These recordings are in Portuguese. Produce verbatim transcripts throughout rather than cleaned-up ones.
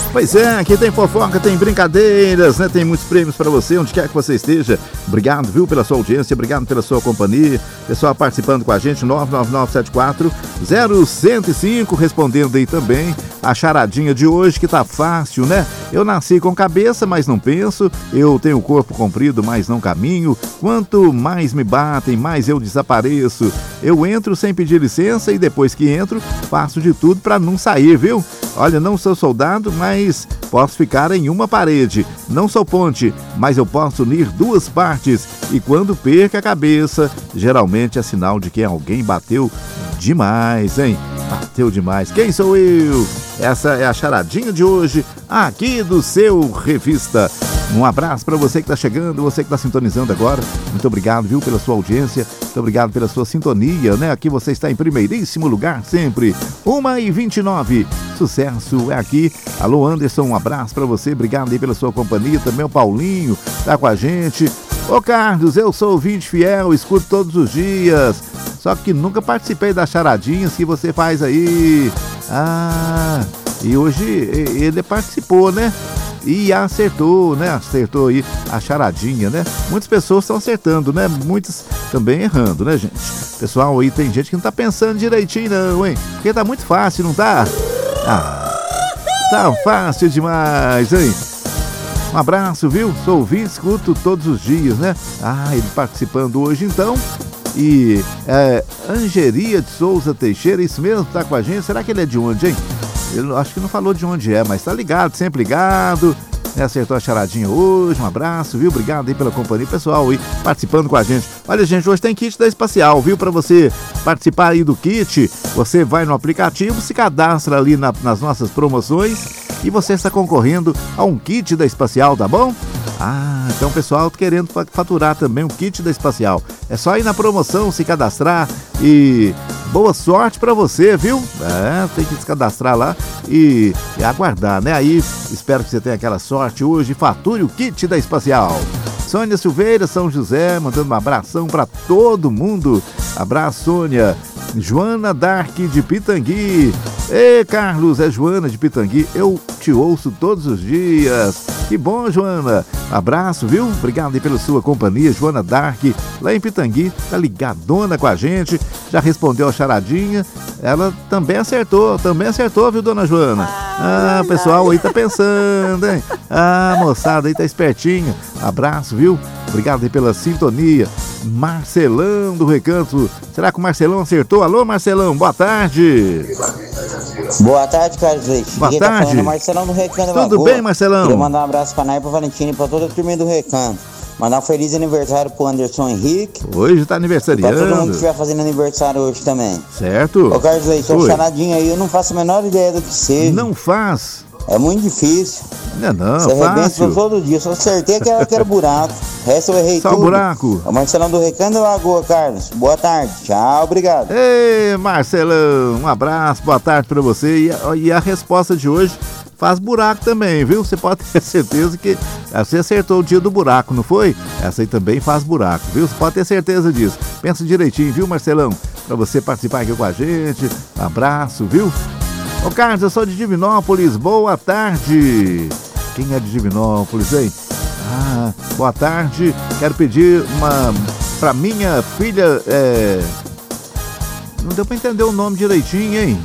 Pois é, aqui tem fofoca, tem brincadeiras, né? Tem muitos prêmios para você, onde quer que você esteja. Obrigado, viu, pela sua audiência, obrigado pela sua companhia. Pessoal participando com a gente, nove nove nove sete quatro zero um zero cinco, respondendo aí também a charadinha de hoje, que tá fácil, né? Eu nasci com cabeça, mas não penso. Eu tenho corpo comprido, mas não caminho. Quanto mais me batem, mais eu desapareço. Eu entro sem pedir licença e depois que entro, faço de tudo para não sair, viu? Olha, não sou soldado, mas posso ficar em uma parede. Não sou ponte, mas eu posso unir duas partes. E quando perco a cabeça, geralmente é sinal de que alguém bateu demais, hein? Bateu demais. Quem sou eu? Essa é a charadinha de hoje, aqui do seu Revista. Um abraço para você que está chegando, você que está sintonizando agora. Muito obrigado, viu, pela sua audiência. Muito obrigado pela sua sintonia, né? Aqui você está em primeiríssimo lugar sempre. uma e vinte e nove. Sucesso é aqui. Alô, Anderson, um abraço para você. Obrigado aí pela sua companhia. Também o Paulinho tá com a gente. Ô, Carlos, eu sou ouvinte fiel, escuto todos os dias. Só que nunca participei das charadinhas que você faz aí. Ah, e hoje ele participou, né? E acertou, né? Acertou aí a charadinha, né? Muitas pessoas estão acertando, né? Muitas também errando, né, gente? Pessoal, aí tem gente que não tá pensando direitinho não, hein? Porque tá muito fácil, não tá? Ah, tá fácil demais, hein? Um abraço, viu? Sou ouvinte, escuto todos os dias, né? Ah, ele participando hoje, então. E é, Angeria de Souza Teixeira, isso mesmo, tá com a gente? Será que ele é de onde, hein? Eu acho que não falou de onde é, mas tá ligado, sempre ligado. Né? Acertou a charadinha hoje, um abraço, viu? Obrigado aí pela companhia, pessoal aí participando com a gente. Olha, gente, hoje tem kit da Espacial, viu? Para você participar aí do kit, você vai no aplicativo, se cadastra ali na, nas nossas promoções e você está concorrendo a um kit da Espacial, tá bom? Ah, então o pessoal tá querendo faturar também um kit da Espacial. É só ir na promoção, se cadastrar e boa sorte pra você, viu? É, tem que se cadastrar lá e, e aguardar, né? Aí espero que você tenha aquela sorte hoje e fature o kit da Espacial. Sônia Silveira, São José, mandando um abração pra todo mundo. Abraço, Sônia. Joana Dark de Pitangui. Ei, Carlos, é Joana de Pitangui. Eu te ouço todos os dias. Que bom, Joana. Abraço, viu? Obrigado aí pela sua companhia, Joana Dark, lá em Pitangui, tá ligadona com a gente, já respondeu a charadinha, ela também acertou, também acertou, viu, dona Joana? Ah, o pessoal aí tá pensando, hein? Ah, moçada aí tá espertinha. Abraço, viu? Obrigado aí pela sintonia. Marcelão do Recanto. Será que o Marcelão acertou? Alô, Marcelão, boa tarde. Boa tarde, Carlos Leite. Boa Quem tarde. Tá falando é Marcelão do Recanto. Tudo Lagoa. bem, Marcelão? Queria mandar um abraço pra Nai, pra Valentina e pra toda a turma do Recanto. Mandar um feliz aniversário pro Anderson Henrique. Hoje tá aniversariando. Pra todo mundo que estiver fazendo aniversário hoje também. Certo. Ô, Carlos Leite, sua charadinha aí, eu não faço a menor ideia do que seja. Não faz. É muito difícil. Não, não, Você arrebenta fácil. todo dia, só acertei que era, que era buraco. O resto eu errei Só tudo. o buraco. O Marcelão do Recanto da Lagoa, Carlos. Boa tarde. Tchau, obrigado. Ei, Marcelão, um abraço, boa tarde pra você. E a, e a resposta de hoje faz buraco também, viu? Você pode ter certeza que você acertou o dia do buraco, não foi? Essa aí também faz buraco, viu? Você pode ter certeza disso. Pensa direitinho, viu, Marcelão? Pra você participar aqui com a gente. Um abraço, viu? Ô, Carlos, eu sou de Divinópolis, boa tarde. Quem é de Divinópolis, hein? Ah, boa tarde. Quero pedir uma pra minha filha, é... Não deu pra entender o nome direitinho, hein?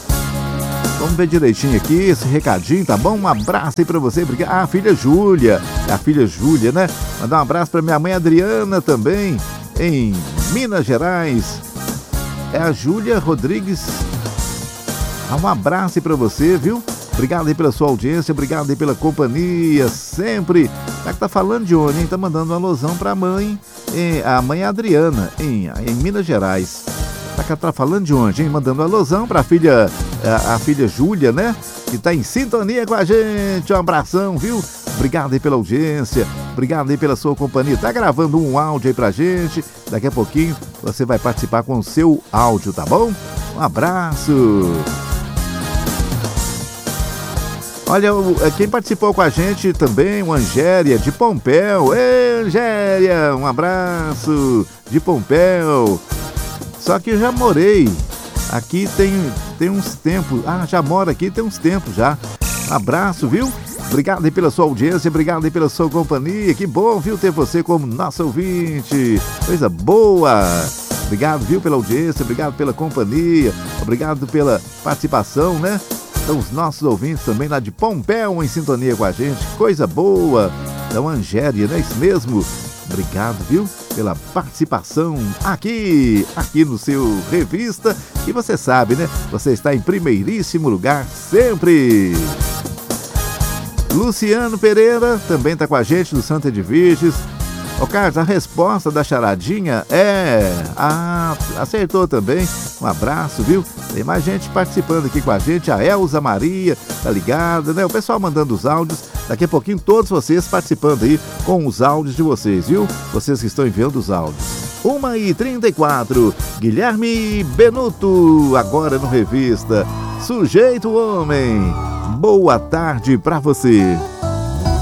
Vamos ver direitinho aqui esse recadinho, tá bom? Um abraço aí pra você. Obrigado. Ah, a filha Júlia. É a filha Júlia, né? Mandar um abraço pra minha mãe Adriana também, em Minas Gerais. É a Júlia Rodrigues. Um abraço aí pra você, viu? Obrigado aí pela sua audiência, obrigado aí pela companhia, sempre. Será que tá falando de onde, hein? Tá mandando uma alusão pra mãe, eh, a mãe Adriana, em, em Minas Gerais. Será que ela tá falando de onde, hein? Mandando uma alusão pra filha, a, a filha Júlia, né? Que tá em sintonia com a gente. Um abração, viu? Obrigado aí pela audiência, obrigado aí pela sua companhia. Tá gravando um áudio aí pra gente. Daqui a pouquinho você vai participar com o seu áudio, tá bom? Um abraço. Olha, quem participou com a gente também, o Angélia de Pompéu. Ei, Angélia, um abraço de Pompéu. Só que eu já morei aqui tem, tem uns tempos. Ah, já moro aqui tem uns tempos já. Um abraço, viu? Obrigado aí pela sua audiência, obrigado aí pela sua companhia. Que bom, viu, ter você como nosso ouvinte. Coisa boa. Obrigado, viu, pela audiência, obrigado pela companhia, obrigado pela participação, né? Então, os nossos ouvintes também lá de Pompéu em sintonia com a gente. Coisa boa. Então, Angéria, não é isso mesmo? Obrigado, viu, pela participação aqui, aqui no seu Revista. E você sabe, né? Você está em primeiríssimo lugar sempre. Luciano Pereira também está com a gente do Santa de Virges. Ô, Carlos, a resposta da charadinha é... Ah, acertou também. Um abraço, viu? Tem mais gente participando aqui com a gente. A Elza Maria, tá ligada, né? O pessoal mandando os áudios. Daqui a pouquinho todos vocês participando aí com os áudios de vocês, viu? Vocês que estão enviando os áudios. uma e trinta e quatro. Guilherme Benuto, agora no Revista. Sujeito Homem. Boa tarde pra você.